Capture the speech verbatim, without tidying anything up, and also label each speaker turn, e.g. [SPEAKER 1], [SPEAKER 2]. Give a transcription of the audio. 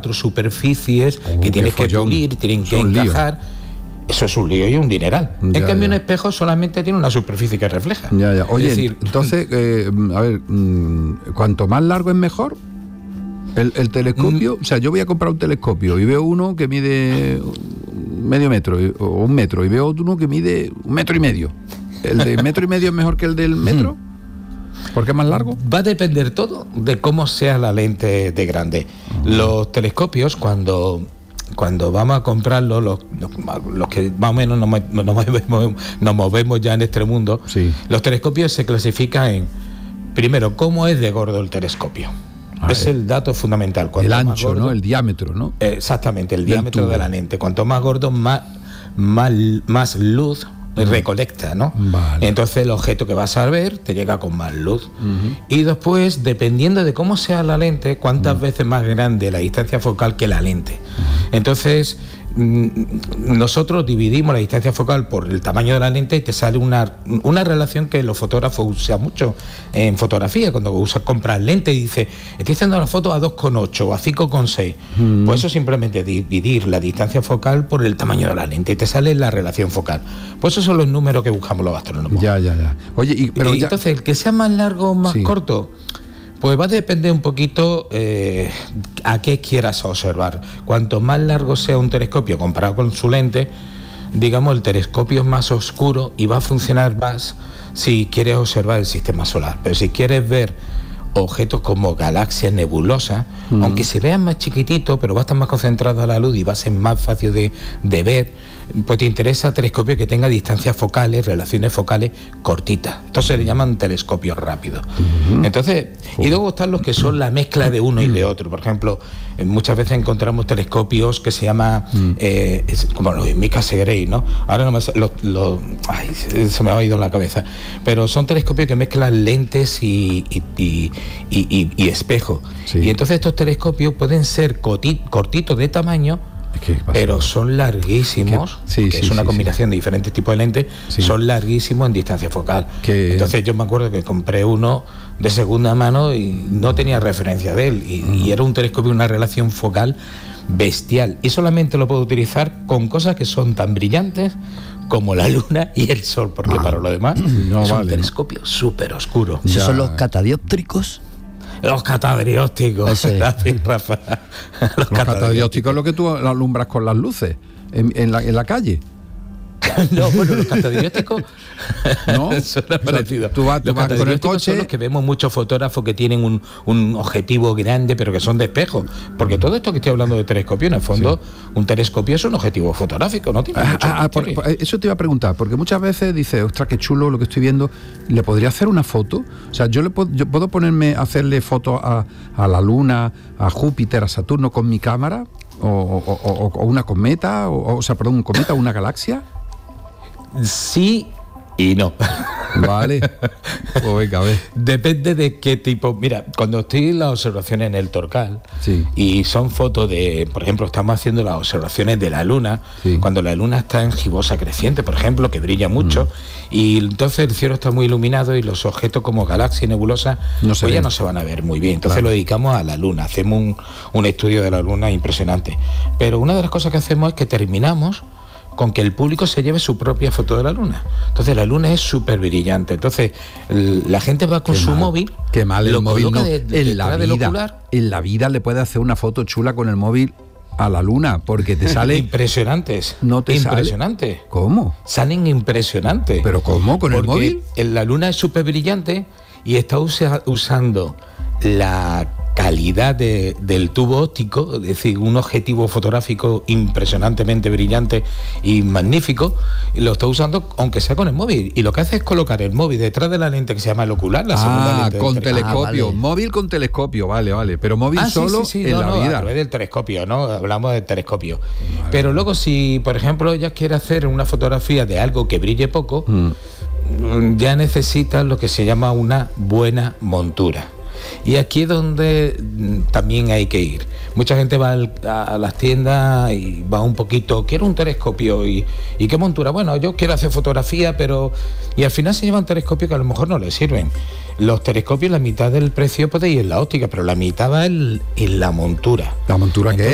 [SPEAKER 1] cuatro superficies
[SPEAKER 2] oh,
[SPEAKER 1] que tienes que pulir, tienen que encajar. Eso es un lío y un dineral. Ya, en cambio, ya. un espejo solamente tiene una superficie que refleja.
[SPEAKER 2] Ya, ya. Oye,
[SPEAKER 1] es decir,
[SPEAKER 2] entonces, eh, a ver, ¿cuanto más largo es mejor? El, el telescopio, mm. o sea, yo voy a comprar un telescopio y veo uno que mide medio metro o un metro y veo uno que mide un metro y medio. ¿El de metro y medio es mejor que el del metro? Mm. ¿Por qué es más largo?
[SPEAKER 1] Va a depender todo de cómo sea la lente de grande. Uh-huh. Los telescopios, cuando... Cuando vamos a comprarlo, los, los, los que más o menos nos, nos, movemos, nos movemos ya en este mundo,
[SPEAKER 2] sí.
[SPEAKER 1] los telescopios se clasifican en, primero, cómo es de gordo el telescopio. A es ver. el dato fundamental.
[SPEAKER 2] Cuanto el ancho, gordo, ¿no? El diámetro, ¿no?
[SPEAKER 1] Eh, exactamente, el diámetro tubo de la lente. Cuanto más gordo, más, más, más luz recolecta, ¿no?
[SPEAKER 2] Vale.
[SPEAKER 1] Entonces el objeto que vas a ver te llega con más luz. Uh-huh. Y después, dependiendo de cómo sea la lente, cuántas uh-huh. veces más grande la distancia focal que la lente. Uh-huh. Entonces, nosotros dividimos la distancia focal por el tamaño de la lente y te sale una, una relación que los fotógrafos usan mucho en fotografía. Cuando usas, compras lente y dices, estoy haciendo la foto a dos coma ocho o a cinco coma seis. Mm. Pues eso simplemente dividir la distancia focal por el tamaño de la lente y te sale la relación focal. Pues esos son los números que buscamos los astrónomos.
[SPEAKER 2] Ya, ya, ya. Oye, y, pero
[SPEAKER 1] y
[SPEAKER 2] ya...
[SPEAKER 1] entonces, el que sea más largo o más sí. corto, pues va a depender un poquito eh, a qué quieras observar. Cuanto más largo sea un telescopio comparado con su lente, digamos, el telescopio es más oscuro y va a funcionar más si quieres observar el sistema solar. Pero si quieres ver objetos como galaxias nebulosas, mm. aunque se vean más chiquititos, pero va a estar más concentrado a la luz y va a ser más fácil de, de ver, pues te interesa telescopio que tenga distancias focales, relaciones focales cortitas. Entonces le llaman telescopios rápidos. Uh-huh. Entonces, y luego están los que son la mezcla de uno y de otro. Por ejemplo, muchas veces encontramos telescopios que se llama uh-huh. eh, es, como los Mica Segrey, ¿no? Ahora no me lo, lo, ay, se me ha ido en la cabeza. Pero son telescopios que mezclan lentes y, y, y, y, y, y espejo. Sí. Y entonces estos telescopios pueden ser coti, cortitos de tamaño, pero son larguísimos,
[SPEAKER 2] sí,
[SPEAKER 1] que
[SPEAKER 2] sí,
[SPEAKER 1] es una
[SPEAKER 2] sí,
[SPEAKER 1] combinación sí. de diferentes tipos de lentes, sí. son larguísimos en distancia focal.
[SPEAKER 2] ¿Qué?
[SPEAKER 1] Entonces yo me acuerdo que compré uno de segunda mano y no tenía referencia de él, y, uh-huh. y era un telescopio, una relación focal bestial, y solamente lo puedo utilizar con cosas que son tan brillantes como la luna y el sol, porque ah. para lo demás
[SPEAKER 2] no
[SPEAKER 1] es
[SPEAKER 2] vale,
[SPEAKER 1] un telescopio
[SPEAKER 2] ¿no?
[SPEAKER 1] súper oscuro.
[SPEAKER 3] ¿Esos son los catadióptricos?
[SPEAKER 1] Los catadiópticos, gracias, Rafa.
[SPEAKER 2] Los, los catadiópticos es lo que tú alumbras con las luces en, en, la, en la calle.
[SPEAKER 1] No, bueno, los catadiópticos
[SPEAKER 2] no
[SPEAKER 1] suena parecido.
[SPEAKER 2] Tú vas, tú vas con el coche.
[SPEAKER 1] Son los que vemos muchos fotógrafos que tienen un, un objetivo grande, pero que son de espejo. Porque todo esto que estoy hablando de telescopio, en el fondo, sí. un telescopio es un objetivo fotográfico, ¿no? Tiene
[SPEAKER 2] ah, ah, por, por, eso te iba a preguntar, porque muchas veces dices, ostras, qué chulo lo que estoy viendo. ¿Le podría hacer una foto? O sea, yo le puedo, yo puedo ponerme a hacerle fotos a, a la Luna, a Júpiter, a Saturno con mi cámara, o, o, o, o una cometa, o, o sea, perdón, un cometa, una galaxia.
[SPEAKER 1] Sí y no.
[SPEAKER 2] Vale. Pues venga, a ver.
[SPEAKER 1] Depende de qué tipo. Mira, cuando estoy en las observaciones en el Torcal,
[SPEAKER 2] sí.
[SPEAKER 1] y son fotos de, por ejemplo, estamos haciendo las observaciones de la luna, sí. cuando la luna está en gibosa creciente, por ejemplo, que brilla mucho, mm. y entonces el cielo está muy iluminado y los objetos como galaxias y nebulosas
[SPEAKER 2] no pues
[SPEAKER 1] ya no se van a ver muy bien. Entonces claro. lo dedicamos a la luna, hacemos un, un estudio de la luna impresionante. Pero una de las cosas que hacemos es que terminamos con que el público se lleve su propia foto de la luna. Entonces la luna es súper brillante. Entonces la gente va con
[SPEAKER 2] qué
[SPEAKER 1] su
[SPEAKER 2] mal,
[SPEAKER 1] móvil,
[SPEAKER 2] qué mal el
[SPEAKER 1] lo
[SPEAKER 2] móvil no.
[SPEAKER 1] de, de,
[SPEAKER 2] en la vida, en la vida le puede hacer una foto chula con el móvil a la luna, porque te sale
[SPEAKER 1] impresionantes.
[SPEAKER 2] No te
[SPEAKER 1] impresionante.
[SPEAKER 2] Sale. ¿Cómo?
[SPEAKER 1] Salen impresionantes.
[SPEAKER 2] ¿Pero cómo? ¿Con
[SPEAKER 1] porque
[SPEAKER 2] el móvil?
[SPEAKER 1] La luna es súper brillante y está usa, usando la calidad de, del tubo óptico, es decir, un objetivo fotográfico impresionantemente brillante y magnífico, y lo está usando aunque sea con el móvil, y lo que hace es colocar el móvil detrás de la lente que se llama el ocular, la
[SPEAKER 2] ah,
[SPEAKER 1] segunda lente
[SPEAKER 2] con telescopio,
[SPEAKER 1] ah, vale.
[SPEAKER 2] móvil con telescopio, vale, vale, pero móvil
[SPEAKER 1] ah,
[SPEAKER 2] solo
[SPEAKER 1] sí, sí, sí,
[SPEAKER 2] en
[SPEAKER 1] no,
[SPEAKER 2] la
[SPEAKER 1] no,
[SPEAKER 2] vida.
[SPEAKER 1] A través del telescopio, ¿no? Hablamos del telescopio.
[SPEAKER 2] Vale.
[SPEAKER 1] Pero luego si, por ejemplo, ella quiere hacer una fotografía de algo que brille poco, mm. ya necesita lo que se llama una buena montura. Y aquí es donde también hay que ir. Mucha gente va al, a, a las tiendas y va un poquito, quiero un telescopio y, y qué montura. Bueno, yo quiero hacer fotografía, pero... Y al final se llevan telescopios que a lo mejor no les sirven. Los telescopios, la mitad del precio puede ir en la óptica, pero la mitad va en, en la montura.
[SPEAKER 2] ¿La montura qué es?